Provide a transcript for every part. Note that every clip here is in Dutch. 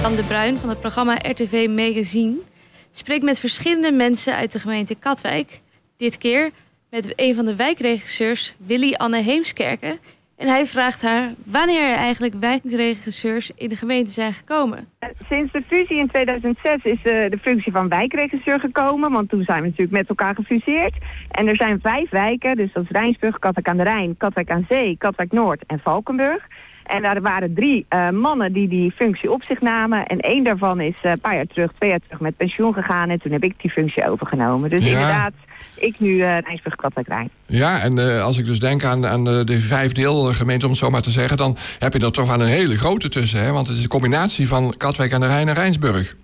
Van de Bruin van het programma RTV Magazine spreekt met verschillende mensen uit de gemeente Katwijk. Dit keer met een van de wijkregisseurs, Willy Anne Heemskerken. En hij vraagt haar wanneer er eigenlijk wijkregisseurs in de gemeente zijn gekomen. Sinds de fusie in 2006 is de functie van wijkregisseur gekomen. Want toen zijn we natuurlijk met elkaar gefuseerd. En er zijn 5 wijken, dus dat is Rijnsburg, Katwijk aan de Rijn, Katwijk aan Zee, Katwijk Noord en Valkenburg. En daar waren 3 mannen die functie op zich namen. En 1 daarvan is een paar jaar terug, 2 jaar terug met pensioen gegaan. En toen heb ik die functie overgenomen. Dus inderdaad, ik nu Rijnsburg, Katwijk, Rijn. Ja, en als ik dus denk aan de 5 deelgemeenten, om het zo maar te zeggen, dan heb je er toch wel een hele grote tussen. Hè? Want het is een combinatie van Katwijk aan de Rijn en Rijnsburg.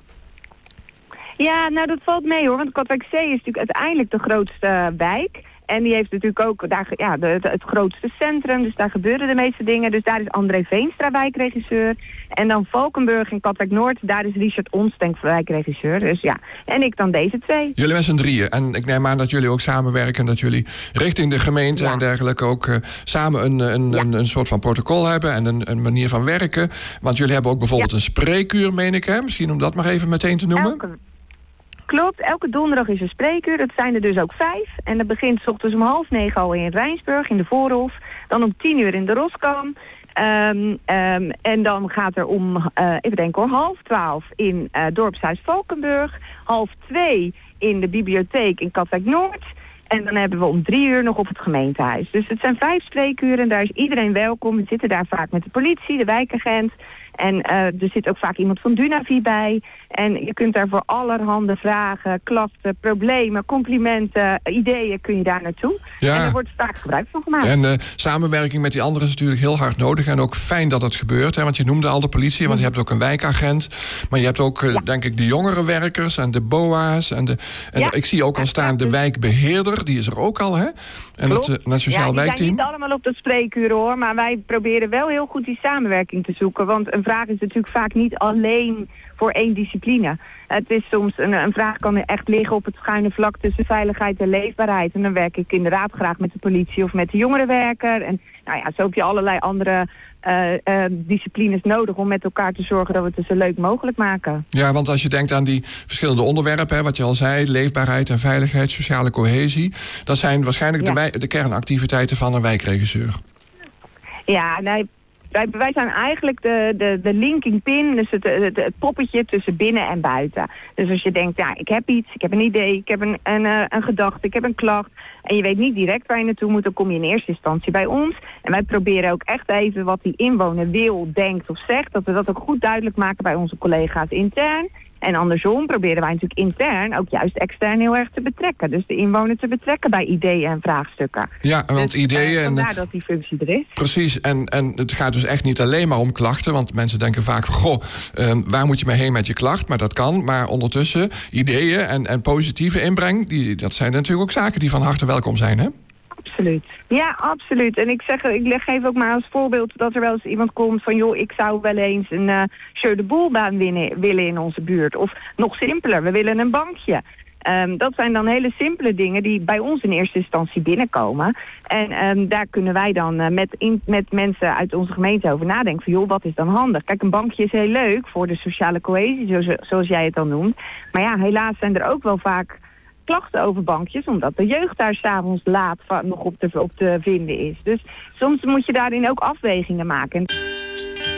Ja, nou dat valt mee hoor. Want Katwijk Zee is natuurlijk uiteindelijk de grootste wijk. En die heeft natuurlijk ook daar, het grootste centrum. Dus daar gebeuren de meeste dingen. Dus daar is André Veenstra wijkregisseur. En dan Valkenburg en Katwijk Noord. Daar is Richard Onstenk wijkregisseur. Dus ja, en ik dan deze 2. Jullie met z'n 3. En ik neem aan dat jullie ook samenwerken. Dat jullie richting de gemeente en dergelijke ook samen een soort van protocol hebben. En een manier van werken. Want jullie hebben ook bijvoorbeeld een spreekuur, meen ik. Hè? Misschien om dat maar even meteen te noemen. Klopt, elke donderdag is een spreekuur. Dat zijn er dus ook 5. En dat begint 's ochtends om 8:30 al in Rijnsburg, in de Voorhof. Dan om 10:00 in de Roskam. En dan gaat er om, even denken hoor, 11:30 in Dorpshuis Valkenburg. 1:30 in de bibliotheek in Katwijk Noord. En dan hebben we om 3:00 nog op het gemeentehuis. Dus het zijn 5 spreekuren en daar is iedereen welkom. We zitten daar vaak met de politie, de wijkagent. En er zit ook vaak iemand van Dunavi bij. En je kunt daar voor allerhande vragen, klachten, problemen, complimenten, ideeën kun je daar naartoe. Ja. En er wordt vaak gebruik van gemaakt. En samenwerking met die anderen is natuurlijk heel hard nodig. En ook fijn dat het gebeurt. Hè? Want je noemde al de politie, want je hebt ook een wijkagent. Maar je hebt ook, denk ik, de jongere werkers en de BOA's. Ik zie ook al staan de wijkbeheerder. Die is er ook al, hè? En het sociaal wijkteam. Die zijn niet allemaal op de spreekuren, hoor. Maar wij proberen wel heel goed die samenwerking te zoeken. Want een vraag is natuurlijk vaak niet alleen voor 1 discipline. Het is soms, een vraag kan echt liggen op het schuine vlak tussen veiligheid en leefbaarheid. En dan werk ik inderdaad graag met de politie of met de jongerenwerker. En nou ja, zo heb je allerlei andere disciplines nodig om met elkaar te zorgen dat we het zo leuk mogelijk maken. Ja, want als je denkt aan die verschillende onderwerpen, hè, wat je al zei, leefbaarheid en veiligheid, sociale cohesie, dat zijn waarschijnlijk de kernactiviteiten van een wijkregisseur. Ja, nee. Wij zijn eigenlijk de linking pin, dus het poppetje tussen binnen en buiten. Dus als je denkt, ja, ik heb iets, ik heb een idee, ik heb een gedachte, ik heb een klacht en je weet niet direct waar je naartoe moet, dan kom je in eerste instantie bij ons. En wij proberen ook echt even wat die inwoner wil, denkt of zegt, dat we dat ook goed duidelijk maken bij onze collega's intern. En andersom proberen wij natuurlijk intern ook juist extern heel erg te betrekken. Dus de inwoner te betrekken bij ideeën en vraagstukken. Ja, want dus, ideeën... vandaar dat die functie er is. Precies, en het gaat dus echt niet alleen maar om klachten. Want mensen denken vaak van, waar moet je mee heen met je klacht? Maar dat kan. Maar ondertussen, ideeën en positieve inbreng, dat zijn natuurlijk ook zaken die van harte welkom zijn, hè? Absoluut. Ja, absoluut. En ik geef ook maar als voorbeeld dat er wel eens iemand komt van, joh, ik zou wel eens een Jeu de Boelbaan willen in onze buurt. Of nog simpeler, we willen een bankje. Dat zijn dan hele simpele dingen die bij ons in eerste instantie binnenkomen. En daar kunnen wij dan met mensen uit onze gemeente over nadenken van, joh, wat is dan handig? Kijk, een bankje is heel leuk voor de sociale cohesie, zoals jij het dan noemt. Maar ja, helaas zijn er ook wel vaak klachten over bankjes, omdat de jeugd daar 's avonds laat nog op te vinden is. Dus soms moet je daarin ook afwegingen maken.